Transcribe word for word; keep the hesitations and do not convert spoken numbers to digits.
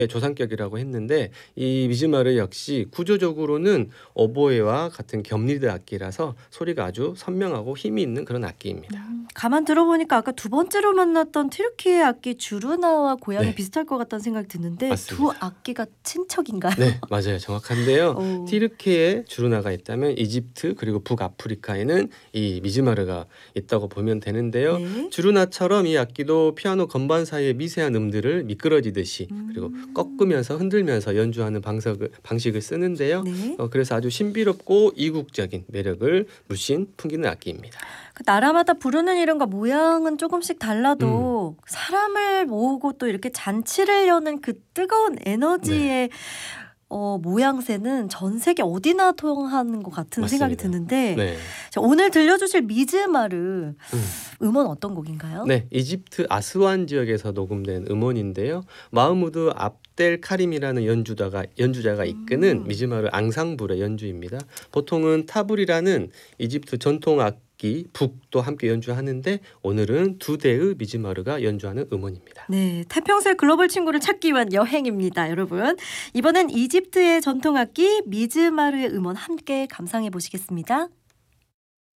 조상격이라고 했는데 이 미즈마르 역시 구조적으로는 오보에와 같은 겹리드 악기라서 소리가 아주 선명하고 힘이 있는 그런 악기입니다. 음, 가만 들어보니까 아까 두 번째로 만났던 튀르키예 악기 주르나와 고향이 네. 비슷할 것 같다는 생각이 드는데 맞습니다. 두 악기가 친척인가요? 네, 맞아요. 정확한데요. 오. 튀르키예에 주르나가 있다면 이집트 그리고 북아프리카에는 이 미즈마르가 있다고 보면 되는데요. 네. 주르나처럼 이 악기도 피아노 건반 사이의 미세한 음들을 미끄러지듯이 그리고 음. 꺾으면서 흔들면서 연주하는 방석을, 방식을 쓰는데요. 네. 어, 그래서 아주 신비롭고 이국적인 매력을 물씬 풍기는 악기입니다. 그 나라마다 부르는 이름과 모양은 조금씩 달라도 사람을 모으고 또 이렇게 잔치를 여는 그 뜨거운 에너지의 어, 모양새는 전 세계 어디나 통하는 것 같은 생각이 맞습니다. 드는데 네. 자, 오늘 들려주실 미즈마르 음. 음원 어떤 곡인가요? 네, 이집트 아스완 지역에서 녹음된 음원인데요. 마흐무드 압델 카림이라는 연주자가 연주자가 이끄는 음. 미즈마르 앙상블의 연주입니다. 보통은 타불이라는 이집트 전통 악기 북도 함께 연주하는데 오늘은 두 대의 미즈마르가 연주하는 음원입니다. 네, 태평생 글로벌 친구를 찾기 위한 여행입니다, 여러분. 이번엔 이집트의 전통악기 미즈마르의 음원 함께 감상해 보시겠습니다.